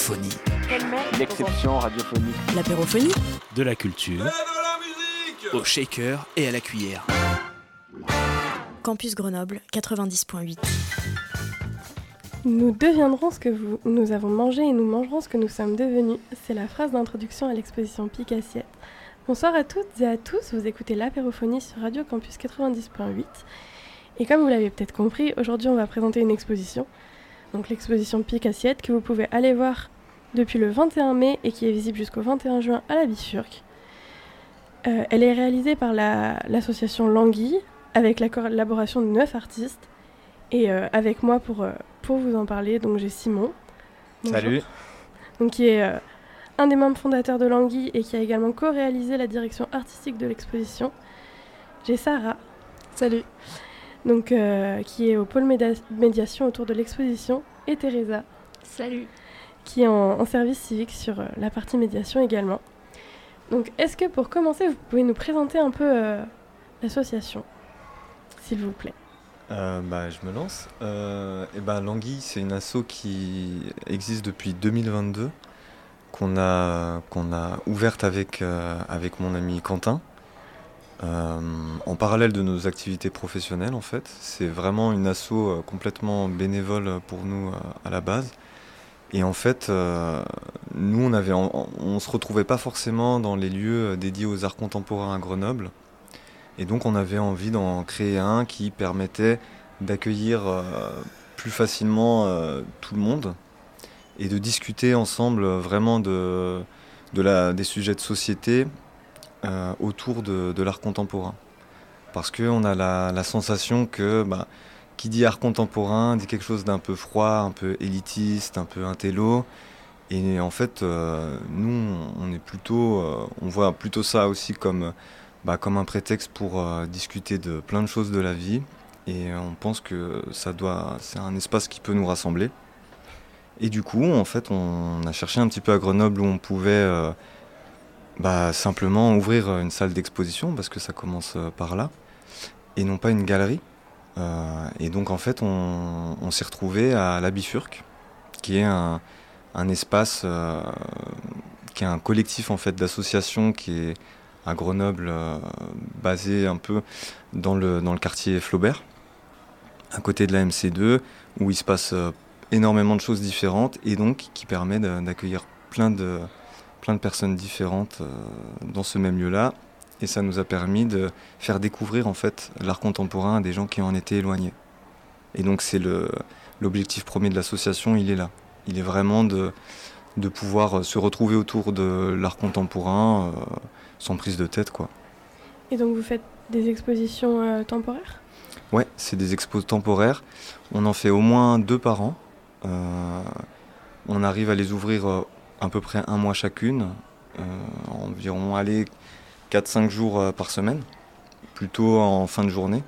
l'apérophonie. L'exception radiophonique. L'apérophonie. De la culture. Et de la musique. Au shaker et à la cuillère. Campus Grenoble 90.8. Nous deviendrons ce que nous avons mangé et nous mangerons ce que nous sommes devenus. C'est la phrase d'introduction à l'exposition Pique Assiette. Bonsoir à toutes et à tous, vous écoutez l'apérophonie sur Radio Campus 90.8. Et comme vous l'avez peut-être compris, aujourd'hui on va présenter une exposition. Donc l'exposition Pique Assiette que vous pouvez aller voir depuis le 21 mai et qui est visible jusqu'au 21 juin à la Bifurque. Elle est réalisée par l'association Languille avec la collaboration de 9 artistes. Et avec moi pour vous en parler, donc j'ai Simon. Bonjour. Salut. Donc, qui est un des membres fondateurs de Languille et qui a également co-réalisé la direction artistique de l'exposition. J'ai Sarah. Salut. Donc, qui est au pôle médiation autour de l'exposition. Et Teresa. Salut. Qui est en service civique sur la partie médiation également. Donc, est-ce que pour commencer, vous pouvez nous présenter un peu l'association, s'il vous plaît? Je me lance. Languille, c'est une asso qui existe depuis 2022, qu'on a ouverte avec mon ami Quentin, en parallèle de nos activités professionnelles en fait. C'est vraiment une asso complètement bénévole pour nous à la base. Et en fait, nous on se retrouvait pas forcément dans les lieux dédiés aux arts contemporains à Grenoble. Et donc on avait envie d'en créer un qui permettait d'accueillir plus facilement tout le monde et de discuter ensemble vraiment des sujets de société autour de l'art contemporain. Parce qu'on a la sensation que qui dit art contemporain dit quelque chose d'un peu froid, un peu élitiste, un peu intello. Et en fait, nous, on voit plutôt ça aussi comme un prétexte pour discuter de plein de choses de la vie. Et on pense que c'est un espace qui peut nous rassembler. Et du coup, en fait, on a cherché un petit peu à Grenoble où on pouvait simplement ouvrir une salle d'exposition, parce que ça commence par là, et non pas une galerie. Et donc, en fait, on s'est retrouvé à la Bifurque, qui est un espace, qui est un collectif en fait d'associations qui est à Grenoble, basé un peu dans le quartier Flaubert, à côté de la MC2, où il se passe énormément de choses différentes et donc qui permet d'accueillir plein de personnes différentes dans ce même lieu-là. Et ça nous a permis de faire découvrir en fait l'art contemporain à des gens qui en étaient éloignés. Et donc c'est l'objectif premier de l'association, il est là. Il est vraiment de pouvoir se retrouver autour de l'art contemporain sans prise de tête, quoi. Et donc vous faites des expositions temporaires ? Ouais, c'est des expos temporaires. On en fait au moins 2 par an. On arrive à les ouvrir à peu près 1 mois chacune, environ 4-5 jours par semaine, plutôt en fin de journée.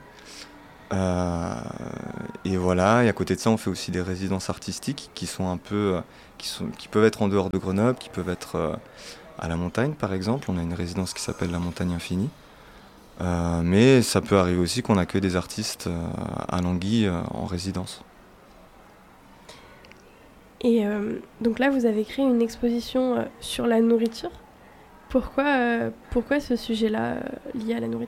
Et voilà, et à côté de ça, on fait aussi des résidences artistiques qui peuvent être en dehors de Grenoble, qui peuvent être à la montagne par exemple. On a une résidence qui s'appelle la Montagne Infinie. Mais ça peut arriver aussi qu'on accueille des artistes à Languille en résidence. Et donc là, vous avez créé une exposition sur la nourriture. Pourquoi ce sujet-là lié à la nourriture ?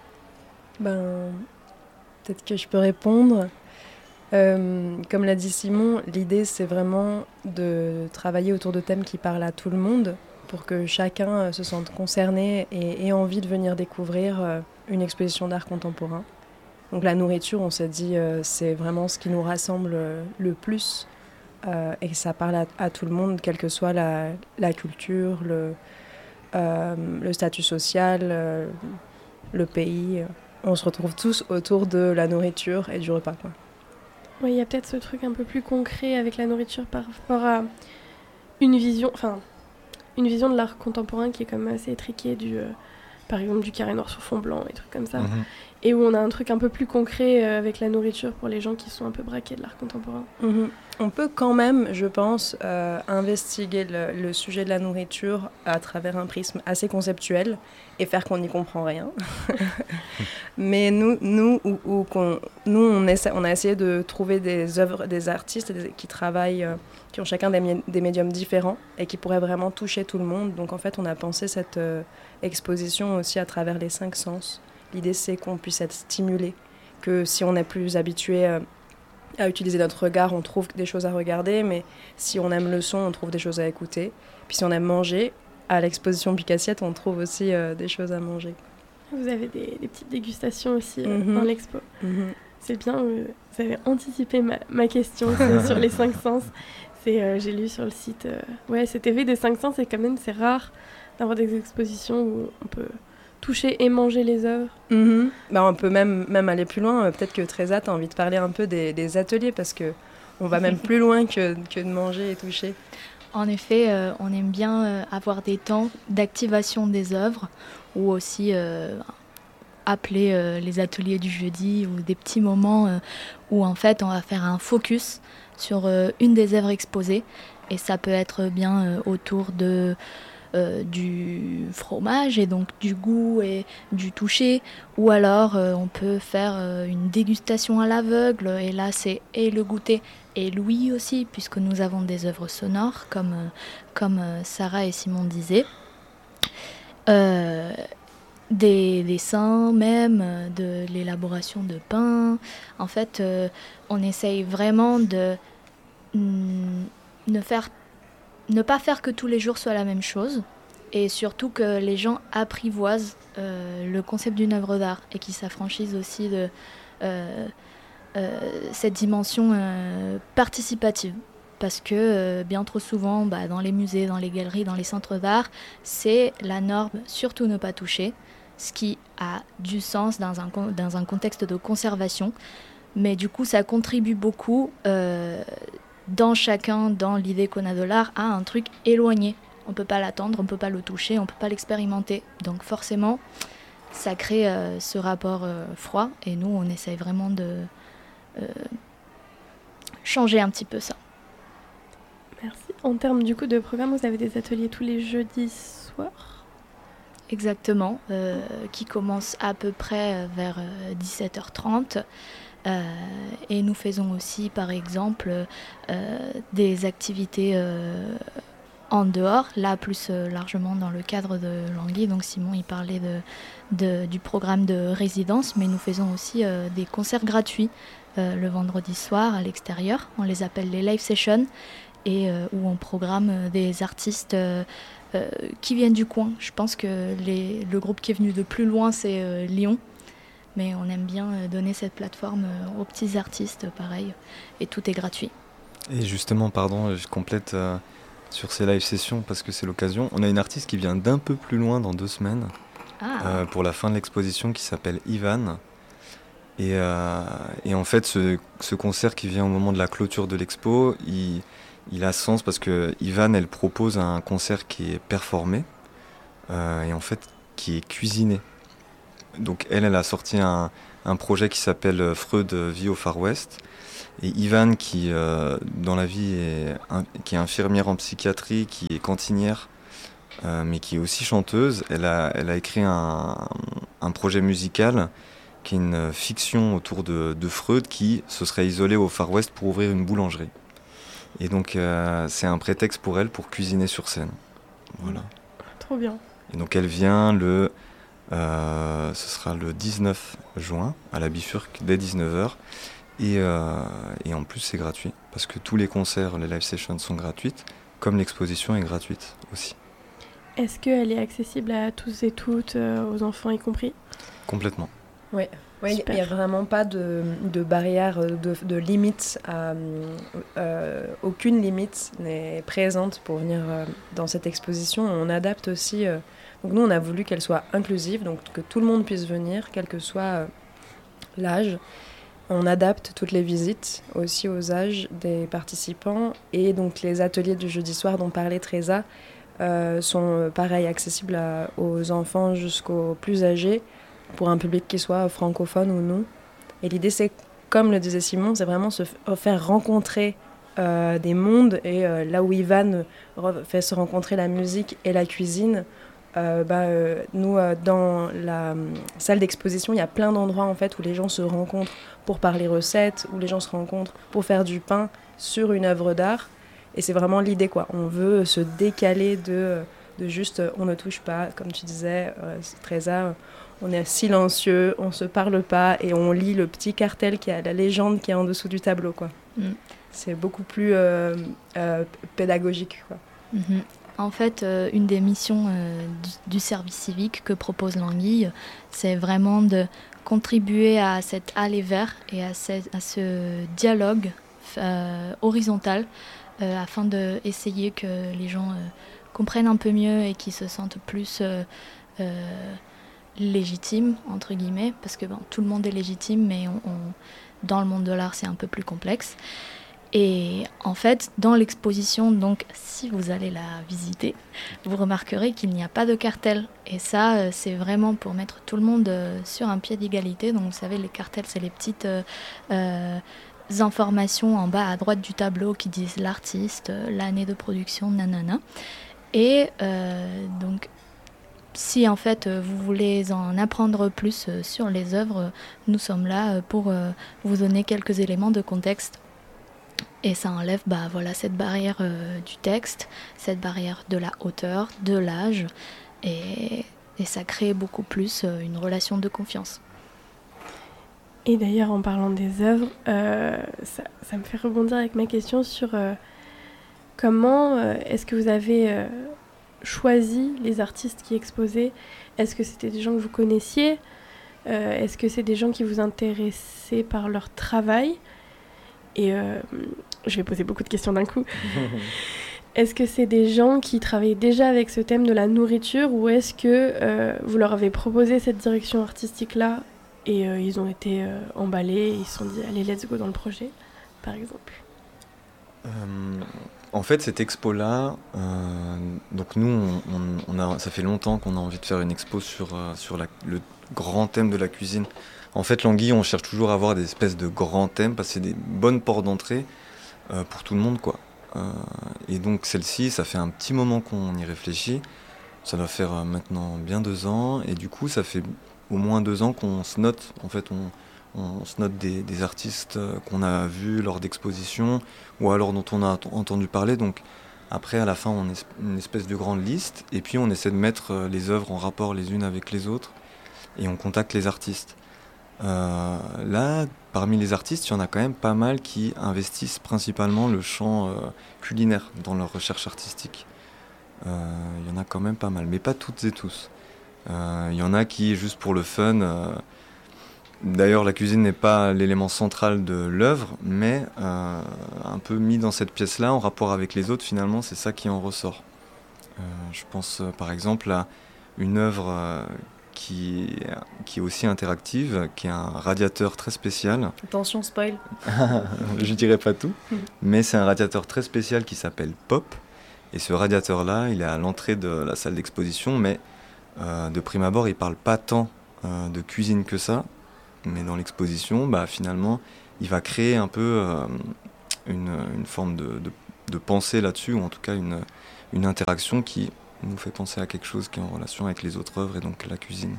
Peut-être que je peux répondre. Comme l'a dit Simon, l'idée c'est vraiment de travailler autour de thèmes qui parlent à tout le monde pour que chacun se sente concerné et ait envie de venir découvrir une exposition d'art contemporain. Donc la nourriture, on s'est dit, c'est vraiment ce qui nous rassemble le plus et ça parle à tout le monde, quelle que soit la culture, le statut social, le pays. On se retrouve tous autour de la nourriture et du repas, quoi. Oui, il y a peut-être ce truc un peu plus concret avec la nourriture par rapport à une vision de l'art contemporain qui est quand même assez étriquée, par exemple du carré noir sur fond blanc et trucs comme ça. et où on a un truc un peu plus concret avec la nourriture pour les gens qui sont un peu braqués de l'art contemporain. On peut quand même, je pense, investiguer le sujet de la nourriture à travers un prisme assez conceptuel et faire qu'on n'y comprend rien. Mais nous, on a essayé de trouver des œuvres, des artistes qui travaillent, qui ont chacun des médiums différents et qui pourraient vraiment toucher tout le monde. Donc en fait, on a pensé cette exposition aussi à travers les 5 sens. L'idée, c'est qu'on puisse être stimulé, que si on est plus habitué à utiliser notre regard, on trouve des choses à regarder, mais si on aime le son, on trouve des choses à écouter. Puis si on aime manger, à l'exposition Picassiette, on trouve aussi des choses à manger. Vous avez des petites dégustations aussi dans l'expo. C'est bien, vous avez anticipé ma question sur les 5 sens. J'ai lu sur le site, cet effet des 5 sens, et quand même c'est rare d'avoir des expositions où on peut toucher et manger les œuvres. On peut même aller plus loin. Peut-être que Trésa, tu as envie de parler un peu des ateliers, parce qu'on va même plus loin que de manger et toucher. En effet, on aime bien avoir des temps d'activation des œuvres, ou aussi appeler les ateliers du jeudi, ou des petits moments où en fait on va faire un focus sur une des œuvres exposées, et ça peut être bien autour du fromage et donc du goût et du toucher, ou alors on peut faire une dégustation à l'aveugle, et là c'est et le goûter et l'ouïe aussi, puisque nous avons des œuvres sonores comme Sarah et Simon disaient, des dessins même, de l'élaboration de pain. En fait on essaye vraiment de ne pas faire que tous les jours soient la même chose, et surtout que les gens apprivoisent le concept d'une œuvre d'art, et qu'ils s'affranchissent aussi de cette dimension participative. Parce que bien trop souvent, dans les musées, dans les galeries, dans les centres d'art, c'est la norme, surtout ne pas toucher, ce qui a du sens dans un contexte de conservation. Mais du coup, ça contribue beaucoup dans l'idée qu'on a de l'art, à un truc éloigné. On ne peut pas l'attendre, on ne peut pas le toucher, on ne peut pas l'expérimenter. Donc forcément, ça crée ce rapport froid, et nous, on essaye vraiment de changer un petit peu ça. Merci. En termes du coup de programme, vous avez des ateliers tous les jeudis soirs ? Exactement, qui commencent à peu près vers 17h30. Et nous faisons aussi, par exemple, des activités en dehors, là plus largement dans le cadre de Languille. Donc Simon, il parlait du programme de résidence, mais nous faisons aussi des concerts gratuits le vendredi soir à l'extérieur. On les appelle les live sessions, et où on programme des artistes qui viennent du coin. Je pense que le groupe qui est venu de plus loin, c'est Lyon. Mais on aime bien donner cette plateforme aux petits artistes, pareil, et tout est gratuit. Et justement, je complète sur ces live sessions, parce que c'est l'occasion. On a une artiste qui vient d'un peu plus loin dans 2 semaines, pour la fin de l'exposition, qui s'appelle Ivan. Et en fait, ce concert qui vient au moment de la clôture de l'expo, il a sens parce que Ivan, elle propose un concert qui est performé, et en fait qui est cuisiné. Donc elle a sorti un projet qui s'appelle Freud vit au Far West. Et Ivan, qui dans la vie qui est infirmière en psychiatrie, qui est cantinière, mais qui est aussi chanteuse, elle a écrit un projet musical qui est une fiction autour de Freud, qui se serait isolé au Far West pour ouvrir une boulangerie. Et donc c'est un prétexte pour elle pour cuisiner sur scène. Voilà. Trop bien. Et donc elle vient ce sera le 19 juin à la Bifurque dès 19h. Et en plus c'est gratuit, parce que tous les concerts, les live sessions sont gratuites, comme l'exposition est gratuite aussi. Est-ce qu'elle est accessible à tous et toutes, aux enfants y compris ? Complètement. Oui, il n'y a vraiment pas de barrière, de limite. Aucune limite n'est présente pour venir dans cette exposition. On adapte aussi. Donc nous, on a voulu qu'elle soit inclusive, donc que tout le monde puisse venir, quel que soit l'âge. On adapte toutes les visites aussi aux âges des participants. Et donc les ateliers du jeudi soir dont parlait Trésa sont pareil accessibles aux enfants jusqu'aux plus âgés. pour un public qui soit francophone ou non. Et l'idée, c'est, comme le disait Simon, c'est vraiment faire rencontrer des mondes. Et là où Ivan fait se rencontrer la musique et la cuisine, nous, dans la salle d'exposition, il y a plein d'endroits en fait, où les gens se rencontrent pour parler recettes, où les gens se rencontrent pour faire du pain sur une œuvre d'art. Et c'est vraiment l'idée, quoi. On veut se décaler de juste, on ne touche pas, comme tu disais, Teresa, on est silencieux, on ne se parle pas et on lit le petit cartel qui a la légende qui est en dessous du tableau, quoi. C'est beaucoup plus pédagogique, quoi. En fait, une des missions du service civique que propose l'Anguille, c'est vraiment de contribuer à cet aller vers et à ce dialogue horizontal afin d'essayer que les gens comprennent un peu mieux et qu'ils se sentent plus légitimes, entre guillemets, parce que tout le monde est légitime, mais dans le monde de l'art, c'est un peu plus complexe. Et en fait, dans l'exposition, donc, si vous allez la visiter, vous remarquerez qu'il n'y a pas de cartel. Et ça, c'est vraiment pour mettre tout le monde sur un pied d'égalité. Donc, vous savez, les cartels, c'est les petites informations en bas à droite du tableau qui disent l'artiste, l'année de production, nanana. Et donc, si en fait vous voulez en apprendre plus sur les œuvres, nous sommes là pour vous donner quelques éléments de contexte. Et ça enlève cette barrière du texte, cette barrière de la hauteur, de l'âge, et ça crée beaucoup plus une relation de confiance. Et d'ailleurs, en parlant des œuvres, ça me fait rebondir avec ma question sur comment est-ce que vous avez choisi les artistes qui exposaient. Est-ce que c'était des gens que vous connaissiez ? Est-ce que c'est des gens qui vous intéressaient par leur travail ? Et je vais poser beaucoup de questions d'un coup. Est-ce que c'est des gens qui travaillaient déjà avec ce thème de la nourriture, ou est-ce que vous leur avez proposé cette direction artistique-là et ils ont été emballés et ils se sont dit « Allez, let's go dans le projet », par exemple? En fait, cette expo-là, donc nous, ça fait longtemps qu'on a envie de faire une expo sur le grand thème de la cuisine. En fait, l'Anguille, on cherche toujours à avoir des espèces de grands thèmes parce que c'est des bonnes portes d'entrée pour tout le monde, quoi. Et donc celle-ci, ça fait un petit moment qu'on y réfléchit. Ça doit faire maintenant bien 2 ans. Et du coup, ça fait au moins 2 ans qu'on se note. En fait, on se note des artistes qu'on a vus lors d'expositions ou alors dont on a entendu parler. Donc après, à la fin, on a une espèce de grande liste. Et puis, on essaie de mettre les œuvres en rapport les unes avec les autres. Et on contacte les artistes. Là, parmi les artistes, il y en a quand même pas mal qui investissent principalement le champ culinaire dans leur recherche artistique. Il y en a quand même pas mal, mais pas toutes et tous. Il y en a qui, juste pour le fun, d'ailleurs la cuisine n'est pas l'élément central de l'œuvre, mais un peu mis dans cette pièce-là, en rapport avec les autres, finalement, c'est ça qui en ressort. Je pense par exemple à une œuvre qui est aussi interactive, qui est un radiateur très spécial. Attention, spoil. Je dirais pas tout, mais c'est un radiateur très spécial qui s'appelle Pop. Et ce radiateur-là, il est à l'entrée de la salle d'exposition, mais de prime abord, il parle pas tant de cuisine que ça. Mais dans l'exposition, finalement, il va créer un peu une forme de pensée là-dessus, ou en tout cas une interaction qui nous fait penser à quelque chose qui est en relation avec les autres œuvres et donc la cuisine.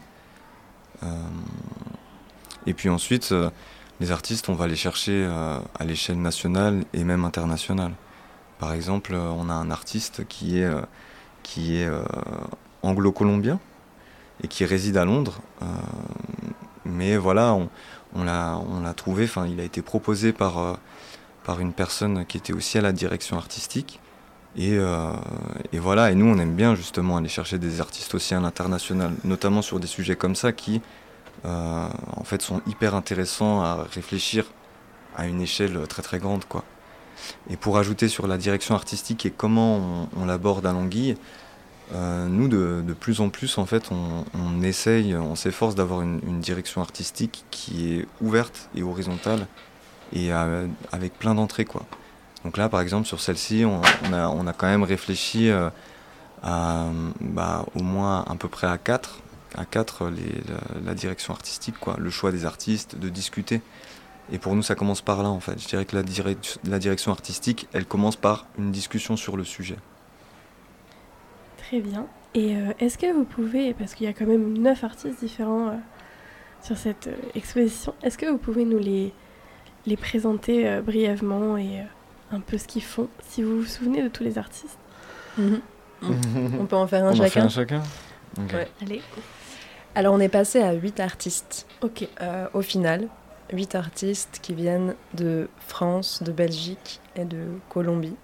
Et puis ensuite, les artistes, on va les chercher à l'échelle nationale et même internationale. Par exemple, on a un artiste qui est anglo-colombien et qui réside à Londres. Mais voilà, on l'a trouvé, il a été proposé par une personne qui était aussi à la direction artistique. Et voilà, et nous on aime bien justement aller chercher des artistes aussi à l'international, notamment sur des sujets comme ça qui en fait sont hyper intéressants à réfléchir à une échelle très très grande, quoi. Et pour ajouter sur la direction artistique et comment on l'aborde à l'Anguille, nous de plus en plus en fait on s'efforce d'avoir une direction artistique qui est ouverte et horizontale et avec plein d'entrées, quoi. Donc là, par exemple, sur celle-ci, on a quand même réfléchi à au moins à peu près à 4 à 4 la direction artistique, quoi, le choix des artistes, de discuter. Et pour nous, ça commence par là, en fait. Je dirais que la direction artistique, elle commence par une discussion sur le sujet. Très bien. Et est-ce que vous pouvez, parce qu'il y a quand même 9 artistes différents sur cette exposition, est-ce que vous pouvez nous les présenter brièvement et un peu ce qu'ils font, si vous vous souvenez de tous les artistes? On peut en faire un On chacun. en fait un chacun. Okay. Ouais. Allez. Alors on est passé à 8 artistes Ok. au final. 8 artistes qui viennent de France, de Belgique et de Colombie.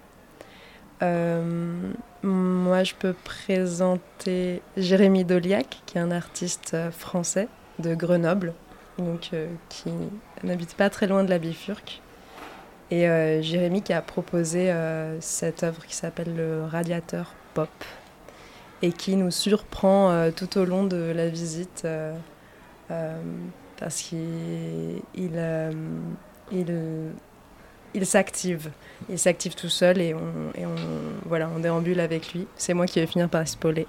Moi, je peux présenter Jérémy Doliac, qui est un artiste français de Grenoble, donc qui n'habite pas très loin de la Bifurque. Et Jérémy qui a proposé cette œuvre qui s'appelle le Radiateur Pop et qui nous surprend tout au long de la visite parce qu'il s'active. Il s'active tout seul et on déambule avec lui. C'est moi qui vais finir par spoiler.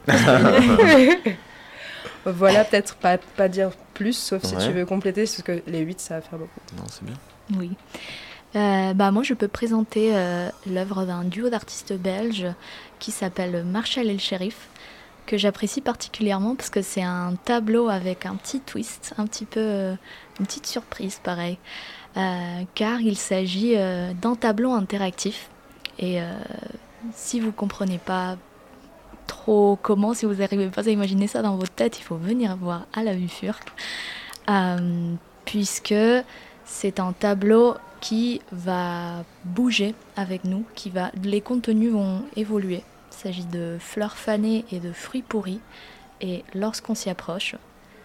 Voilà, peut-être pas dire plus, sauf si tu veux compléter, parce que les 8, ça va faire beaucoup. Non, c'est bien. Oui. Moi, je peux présenter l'œuvre d'un duo d'artistes belges qui s'appelle Marshall et le Shérif, que j'apprécie particulièrement parce que c'est un tableau avec un petit twist, un petit peu une petite surprise pareil, car il s'agit d'un tableau interactif et si vous comprenez pas trop comment, si vous n'arrivez pas à imaginer ça dans votre tête, il faut venir voir à la Bifurque, puisque c'est un tableau qui va bouger avec nous, les contenus vont évoluer. Il s'agit de fleurs fanées et de fruits pourris. Et lorsqu'on s'y approche,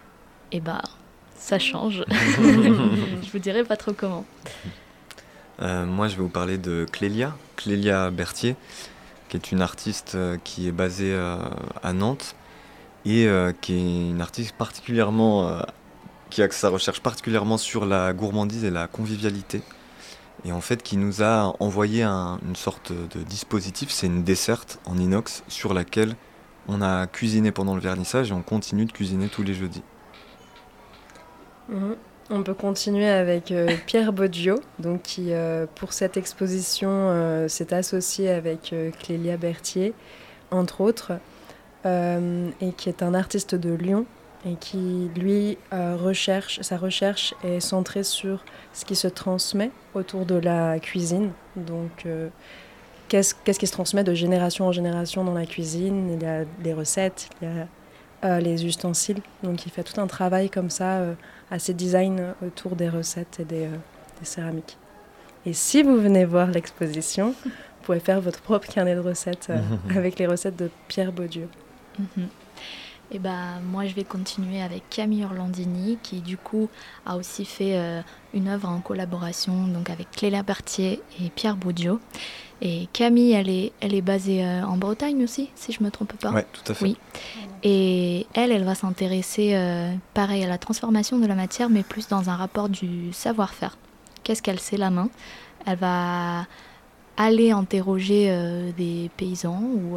ça change. Je vous dirai pas trop comment. Moi, je vais vous parler de Clélia Berthier, qui est une artiste qui est basée à Nantes et qui est une artiste particulièrement qui axe sa recherche particulièrement sur la gourmandise et la convivialité. Et en fait, qui nous a envoyé une sorte de dispositif, c'est une desserte en inox sur laquelle on a cuisiné pendant le vernissage et on continue de cuisiner tous les jeudis. On peut continuer avec Pierre Boggio, donc qui, pour cette exposition, s'est associé avec Clélia Berthier, entre autres, et qui est un artiste de Lyon, et qui, lui, sa recherche est centrée sur ce qui se transmet autour de la cuisine. Donc, qu'est-ce qui se transmet de génération en génération dans la cuisine? Il y a les recettes, il y a les ustensiles. Donc, il fait tout un travail comme ça, assez design autour des recettes et des céramiques. Et si vous venez voir l'exposition, vous pouvez faire votre propre carnet de recettes avec les recettes de Pierre Boggio. Et moi, je vais continuer avec Camille Orlandini, qui du coup a aussi fait une œuvre en collaboration donc avec Clélia Berthier et Pierre Boggio. Et Camille, elle est basée en Bretagne aussi, si je ne me trompe pas. Oui, tout à fait. Oui. Et elle va s'intéresser, pareil, à la transformation de la matière, mais plus dans un rapport du savoir-faire. Qu'est-ce qu'elle sait la main? Elle va aller interroger des paysans ou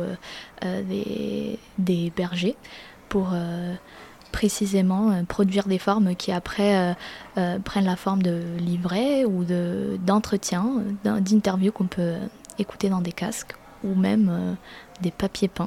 des bergers pour précisément produire des formes qui après prennent la forme de livrets ou d'entretiens, d'interviews qu'on peut écouter dans des casques ou même des papiers peints.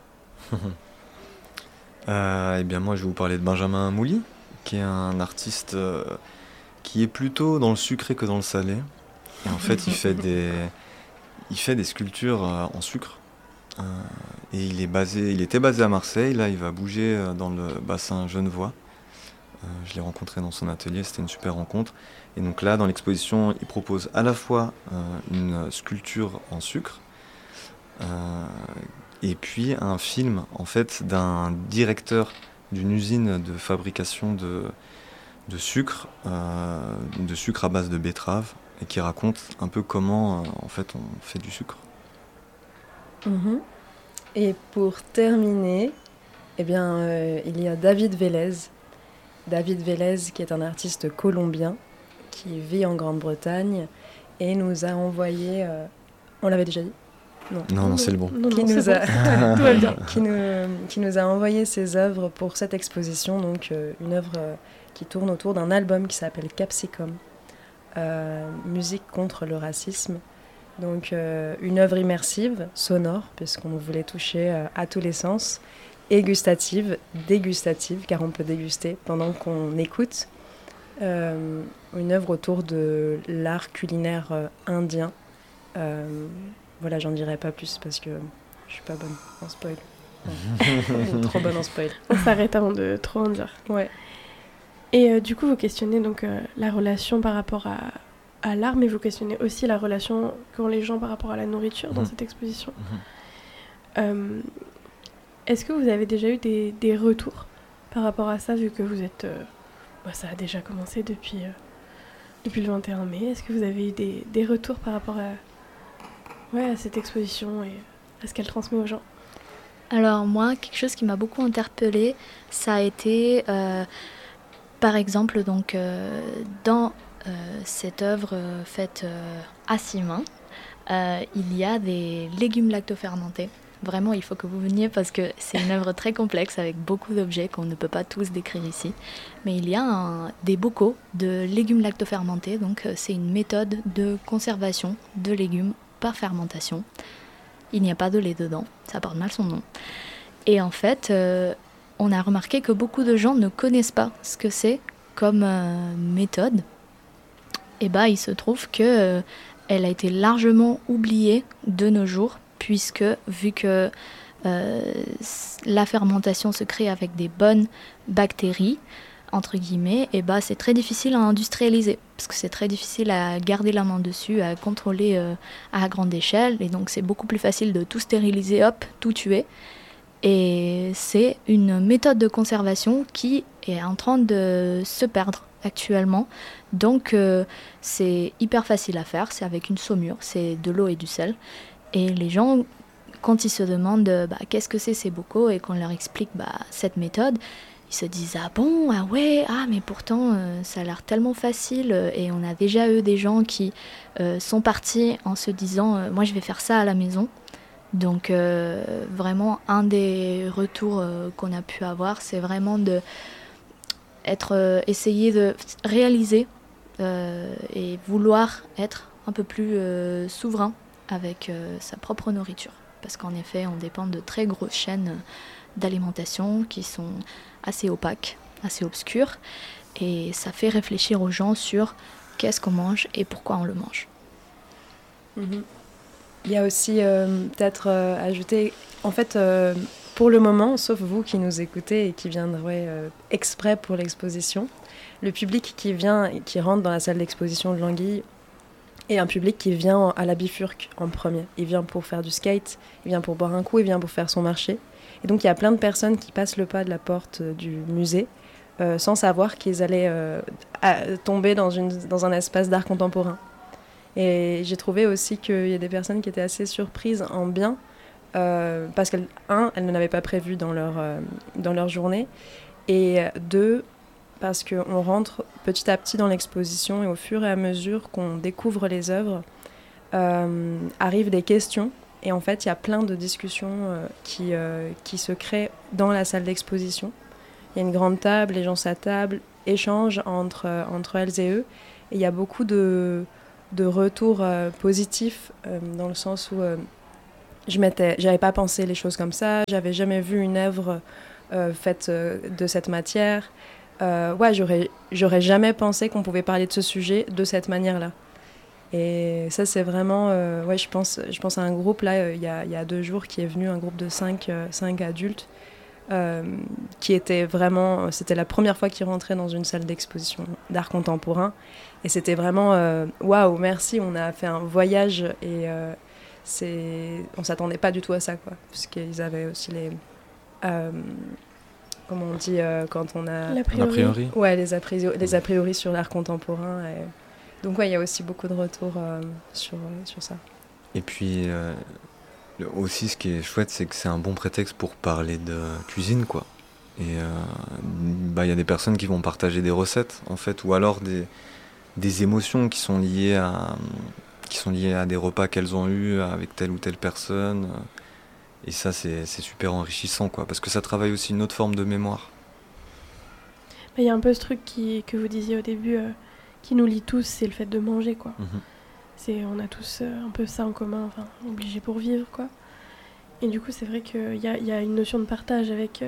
Eh bien moi je vais vous parler de Benjamin Mouly, qui est un artiste qui est plutôt dans le sucré que dans le salé. Et en fait il fait des sculptures en sucre. Et il était basé à Marseille, là il va bouger dans le bassin genevois. Je l'ai rencontré dans son atelier, c'était une super rencontre. Et donc là dans l'exposition il propose à la fois une sculpture en sucre et puis un film en fait d'un directeur d'une usine de fabrication de sucre à base de betterave et qui raconte un peu comment en fait on fait du sucre. Et pour terminer, il y a David Vélez. David Vélez qui est un artiste colombien qui vit en Grande-Bretagne et nous a envoyé... on l'avait déjà dit? Non, c'est le bon. Non, Qui non, nous c'est a- bon. Tout va bien. qui nous a envoyé ses œuvres pour cette exposition, donc une œuvre qui tourne autour d'un album qui s'appelle Capsicum, musique contre le racisme. Donc une œuvre immersive, sonore, puisqu'on voulait toucher à tous les sens, et gustative, dégustative, car on peut déguster pendant qu'on écoute. Une œuvre autour de l'art culinaire indien. Voilà, j'en dirai pas plus parce que je suis pas bonne en spoil. Trop bonne en spoil. On s'arrête avant de trop en dire. Ouais. Et du coup, vous questionnez donc la relation par rapport à l'art, mais vous questionnez aussi la relation qu'ont les gens par rapport à la nourriture dans cette exposition. Est-ce que vous avez déjà eu des retours par rapport à ça, vu que vous êtes... ça a déjà commencé depuis le 21 mai. Est-ce que vous avez eu des retours par rapport à cette exposition et à ce qu'elle transmet aux gens? Alors moi, quelque chose qui m'a beaucoup interpellée, ça a été, par exemple, donc, dans cette œuvre faite à 6 mains, il y a des légumes lactofermentés. Vraiment, il faut que vous veniez parce que c'est une œuvre très complexe avec beaucoup d'objets qu'on ne peut pas tous décrire ici. Mais il y a des bocaux de légumes lactofermentés, donc c'est une méthode de conservation de légumes par fermentation. Il n'y a pas de lait dedans, ça porte mal son nom. Et en fait, on a remarqué que beaucoup de gens ne connaissent pas ce que c'est comme méthode. Et il se trouve que elle a été largement oubliée de nos jours, puisque vu que la fermentation se crée avec des bonnes bactéries, entre guillemets, c'est très difficile à industrialiser, parce que c'est très difficile à garder la main dessus, à contrôler à grande échelle, et donc c'est beaucoup plus facile de tout stériliser, hop, tout tuer. Et c'est une méthode de conservation qui est en train de se perdre actuellement. Donc c'est hyper facile à faire, c'est avec une saumure, c'est de l'eau et du sel. Et les gens, quand ils se demandent qu'est-ce que c'est ces bocaux et qu'on leur explique cette méthode, ils se disent ah bon, ah ouais, ah mais pourtant ça a l'air tellement facile. Et on a déjà eu des gens qui sont partis en se disant moi je vais faire ça à la maison. Donc vraiment un des retours qu'on a pu avoir, c'est vraiment de essayer de réaliser et vouloir être un peu plus souverain avec sa propre nourriture. Parce qu'en effet, on dépend de très grosses chaînes d'alimentation qui sont assez opaques, assez obscures. Et ça fait réfléchir aux gens sur qu'est-ce qu'on mange et pourquoi on le mange. Il y a aussi peut-être ajouter, en fait, pour le moment, sauf vous qui nous écoutez et qui viendrez exprès pour l'exposition, le public qui rentre dans la salle d'exposition de l'Anguille est un public qui vient à la Bifurque en premier. Il vient pour faire du skate, il vient pour boire un coup, il vient pour faire son marché. Et donc il y a plein de personnes qui passent le pas de la porte du musée sans savoir qu'ils allaient tomber dans un espace d'art contemporain. Et j'ai trouvé aussi qu'il y a des personnes qui étaient assez surprises en bien, parce qu'elles ne l'avaient pas prévu dans leur journée, et 2, parce qu'on rentre petit à petit dans l'exposition, et au fur et à mesure qu'on découvre les œuvres, arrivent des questions, et en fait il y a plein de discussions qui se créent dans la salle d'exposition. Il y a une grande table, les gens s'attablent, échangent entre elles et eux, et il y a beaucoup de retours positifs, dans le sens où j'avais pas pensé les choses comme ça, j'avais jamais vu une œuvre faite de cette matière. J'aurais jamais pensé qu'on pouvait parler de ce sujet de cette manière-là. Et ça, c'est vraiment... je pense à un groupe, là, il y a 2 jours, qui est venu, un groupe de 5 adultes, qui était vraiment... C'était la première fois qu'ils rentraient dans une salle d'exposition d'art contemporain. Et c'était vraiment... Waouh, merci, on a fait un voyage, et on s'attendait pas du tout à ça, quoi. Puisqu'ils avaient aussi les... comment on dit quand on a... L'a priori. Ouais, les a priori sur l'art contemporain. Et... Donc il y a aussi beaucoup de retours sur ça. Et puis aussi ce qui est chouette, c'est que c'est un bon prétexte pour parler de cuisine, quoi. Et y a des personnes qui vont partager des recettes, en fait, ou alors des émotions qui sont liées qui sont liées à des repas qu'elles ont eus avec telle ou telle personne. Et ça, c'est super enrichissant, quoi, parce que ça travaille aussi une autre forme de mémoire. Il y a un peu ce truc que vous disiez au début, qui nous lie tous, c'est le fait de manger, quoi. On a tous un peu ça en commun, obligés pour vivre, quoi. Et du coup, c'est vrai qu'il y a une notion de partage avec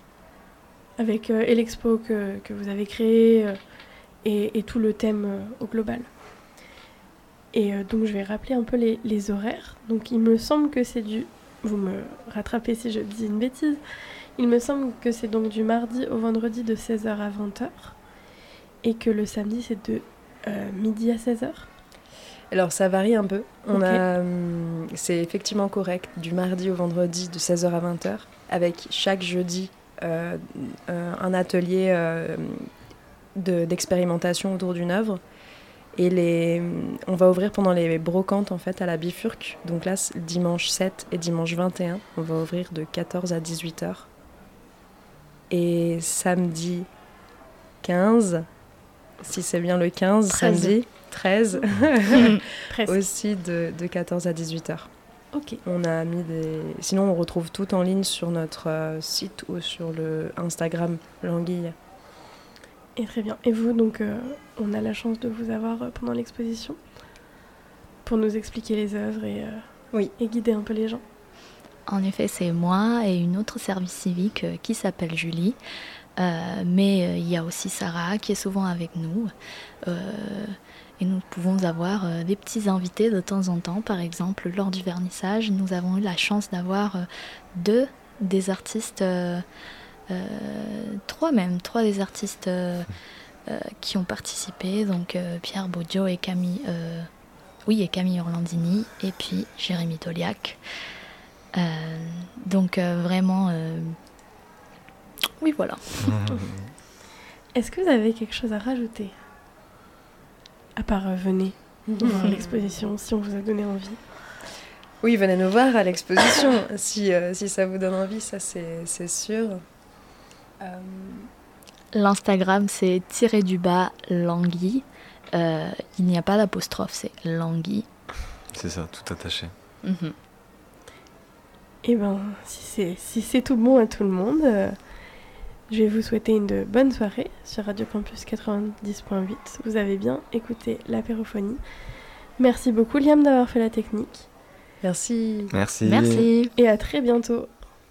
l'expo que vous avez créée et tout le thème au global. Et donc, je vais rappeler un peu les horaires. Donc, il me semble que c'est vous me rattrapez si je dis une bêtise. Il me semble que c'est donc du mardi au vendredi de 16h à 20h et que le samedi, c'est de midi à 16h. Alors ça varie un peu. C'est effectivement correct, du mardi au vendredi de 16h à 20h, avec chaque jeudi un atelier d'expérimentation autour d'une œuvre. Et on va ouvrir pendant les brocantes en fait à la Bifurque. Donc là, dimanche 7 et dimanche 21, on va ouvrir de 14 à 18h. Et samedi 15, si c'est bien le 15, 13. Samedi 13, aussi de 14 à 18h. Ok. On a mis Sinon, on retrouve tout en ligne sur notre site ou sur le Instagram L'Anguille. Et très bien. Et vous, donc, on a la chance de vous avoir pendant l'exposition pour nous expliquer les œuvres et guider un peu les gens. En effet, c'est moi et une autre service civique qui s'appelle Julie. Mais il y a aussi Sarah qui est souvent avec nous. Et nous pouvons avoir des petits invités de temps en temps. Par exemple, lors du vernissage, nous avons eu la chance d'avoir trois des artistes qui ont participé. Donc Pierre Baudio et Camille Orlandini, et puis Jérémy Toliac. Donc vraiment... Oui, voilà. Est-ce que vous avez quelque chose à rajouter ? À part venez voir l'exposition, si on vous a donné envie. Oui, venez nous voir à l'exposition, si ça vous donne envie, ça c'est sûr. L'Instagram, c'est _Languille. Il n'y a pas d'apostrophe, c'est Languille. C'est ça, tout attaché. Et si c'est tout bon à tout le monde... je vais vous souhaiter une bonne soirée sur Radio Campus 90.8. Vous avez bien écouté l'apérophonie. Merci beaucoup Liam d'avoir fait la technique. Merci. Merci. Et à très bientôt.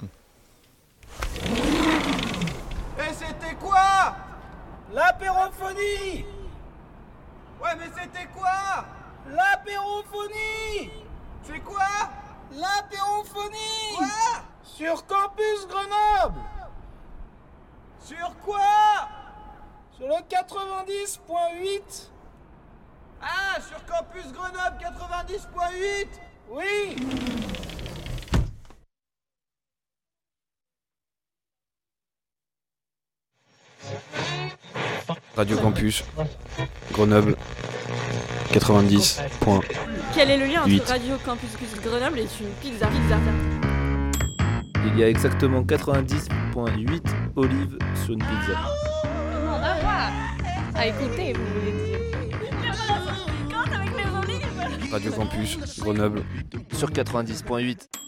Et c'était quoi? L'apérophonie. Ouais, mais c'était quoi? L'apérophonie. C'est quoi? L'apérophonie. Quoi? Sur Campus Grenoble. Sur quoi? Sur le 90.8. Ah, sur Campus Grenoble 90.8. Oui. Radio Campus Grenoble 90. Quel est le lien entre Radio Campus Grenoble et une pizza? Il y a exactement 90.8 olives sur une pizza. À écouter, vous voulez dire. Radio Campus Grenoble sur 90.8.